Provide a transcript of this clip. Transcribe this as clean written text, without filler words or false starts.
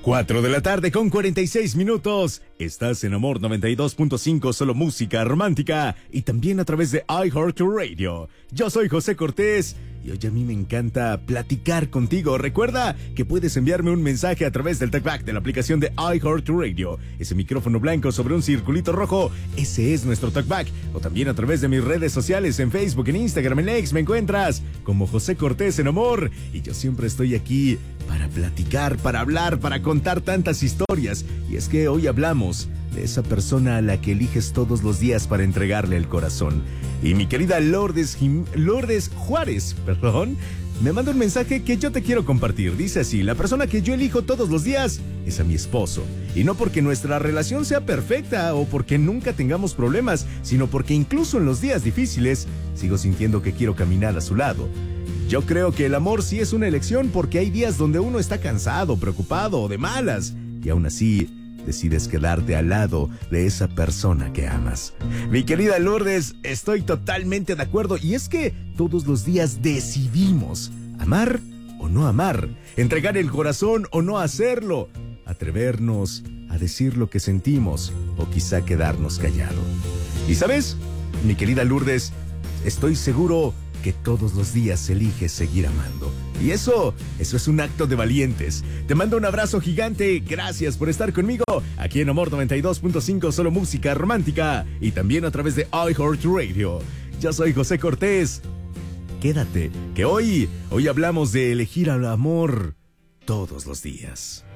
4 de la tarde con 46 minutos. Estás en Amor 92.5, solo música romántica y también a través de iHeartRadio. Yo soy José Cortés y hoy a mí me encanta platicar contigo. Recuerda que puedes enviarme un mensaje a través del talkback de la aplicación de iHeartRadio. Ese micrófono blanco sobre un circulito rojo, ese es nuestro talkback. O también a través de mis redes sociales, en Facebook, en Instagram, en X, me encuentras como José Cortés en Amor. Y yo siempre estoy aquí para platicar, para hablar, para contar tantas historias. Y es que hoy hablamos de esa persona a la que eliges todos los días para entregarle el corazón. Y mi querida Lourdes Juárez, me manda un mensaje que yo te quiero compartir. Dice así: la persona que yo elijo todos los días es a mi esposo. Y no porque nuestra relación sea perfecta o porque nunca tengamos problemas, sino porque incluso en los días difíciles sigo sintiendo que quiero caminar a su lado. Yo creo que el amor sí es una elección porque hay días donde uno está cansado, preocupado o de malas y aún así decides quedarte al lado de esa persona que amas. Mi querida Lourdes, estoy totalmente de acuerdo y es que todos los días decidimos amar o no amar, entregar el corazón o no hacerlo, atrevernos a decir lo que sentimos o quizá quedarnos callado. Y ¿sabes? Mi querida Lourdes, estoy seguro que todos los días eliges seguir amando. Y eso es un acto de valientes. Te mando un abrazo gigante. Gracias por estar conmigo aquí en Amor 92.5, solo música romántica. Y también a través de iHeartRadio. Yo soy José Cortés. Quédate, que hoy hablamos de elegir al amor todos los días.